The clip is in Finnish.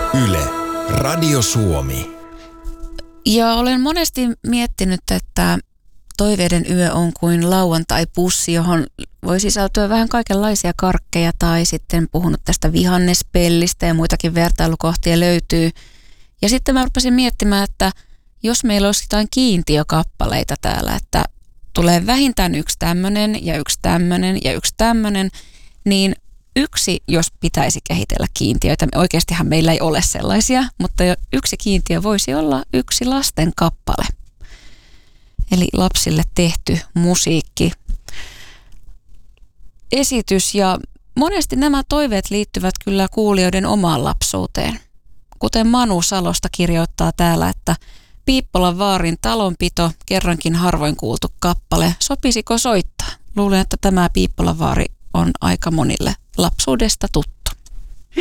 Yle, Radio Suomi. Ja olen monesti miettinyt, että toiveiden yö on kuin lauantai-pussi, johon voi sisältyä vähän kaikenlaisia karkkeja, tai sitten puhunut tästä vihannespellistä ja muitakin vertailukohtia löytyy. Ja sitten mä rupesin miettimään, että jos meillä olisi jotain kiintiökappaleita täällä, että tulee vähintään yksi tämmöinen ja yksi tämmöinen ja yksi tämmöinen, niin yksi, jos pitäisi kehitellä kiintiöitä, oikeastihan meillä ei ole sellaisia, mutta yksi kiintiö voisi olla yksi lasten kappale. Eli lapsille tehty musiikki, esitys, ja monesti nämä toiveet liittyvät kyllä kuulijoiden omaan lapsuuteen. Kuten Manu Salosta kirjoittaa täällä, että Piippolan vaarin talonpito, kerrankin harvoin kuultu kappale, sopisiko soittaa? Luulen, että tämä Piippolan vaari on aika monille lapsuudesta tuttu.